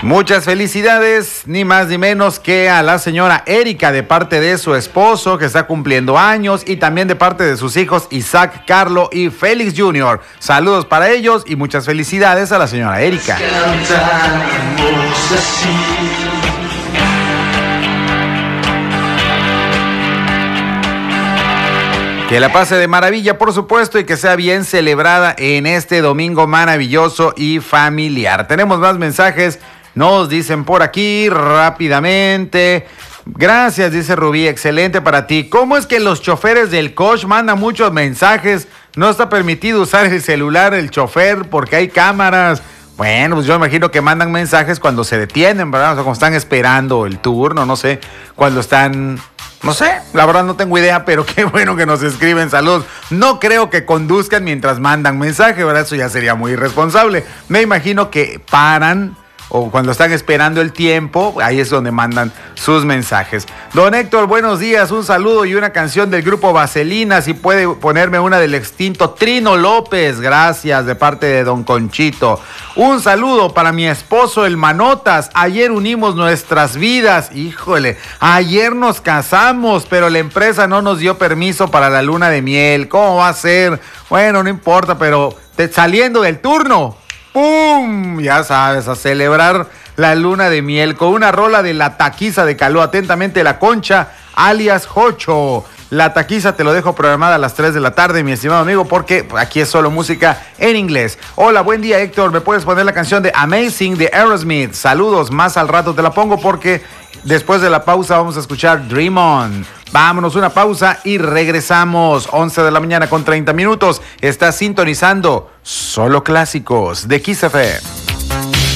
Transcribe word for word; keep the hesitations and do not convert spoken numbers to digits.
Muchas felicidades, ni más ni menos que a la señora Erika de parte de su esposo que está cumpliendo años y también de parte de sus hijos Isaac, Carlo y Félix junior Saludos para ellos y muchas felicidades a la señora Erika. Que la pase de maravilla, por supuesto, y que sea bien celebrada en este domingo maravilloso y familiar. Tenemos más mensajes, nos dicen por aquí rápidamente. Gracias, dice Rubí, excelente para ti. ¿Cómo es que los choferes del coach mandan muchos mensajes? No está permitido usar el celular el chofer porque hay cámaras. Bueno, pues yo imagino que mandan mensajes cuando se detienen, ¿verdad? O sea, cuando están esperando el turno, no sé, cuando están... No sé, la verdad no tengo idea, pero qué bueno que nos escriben, saludos. No creo que conduzcan mientras mandan mensaje, ¿verdad? Eso ya sería muy irresponsable. Me imagino que paran o cuando están esperando el tiempo, ahí es donde mandan sus mensajes. Don Héctor, buenos días, un saludo y una canción del grupo Vaselina, si puede ponerme una del extinto Trino López, gracias, de parte de don Conchito. Un saludo para mi esposo el Manotas, ayer unimos nuestras vidas, híjole, ayer nos casamos, pero la empresa no nos dio permiso para la luna de miel, ¿cómo va a ser? Bueno, no importa, pero te, saliendo del turno, ¡pum! Ya sabes, a celebrar la luna de miel con una rola de La Taquiza de Caló. Atentamente, La Concha, alias Jocho. La Taquiza te lo dejo programada a las tres de la tarde, mi estimado amigo, porque aquí es solo música en inglés. Hola, buen día, Héctor. ¿Me puedes poner la canción de Amazing de Aerosmith? Saludos, más al rato te la pongo porque después de la pausa vamos a escuchar Dream On. Vámonos, una pausa y regresamos. once de la mañana con treinta minutos. Estás sintonizando Solo Clásicos de Kiss F M.